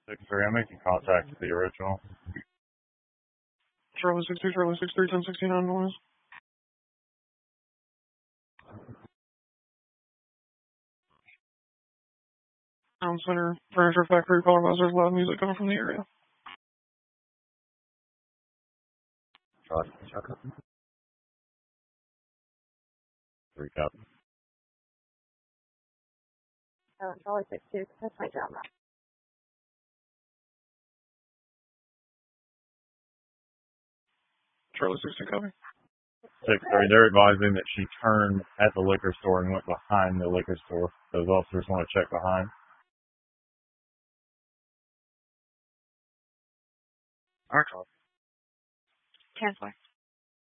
6-3, I'm making contact with the original. Charlie 62, Charlie 63, 1069 noise. Town Center, Furniture Factory, call advisors, loud music coming from the area. Charlie, 3 copy. Charlie 62, that's my job. Charlie 62, copy. 6-3, they're advising that she turned at the liquor store and went behind the liquor store. Those officers want to check behind. Alright, 10-4.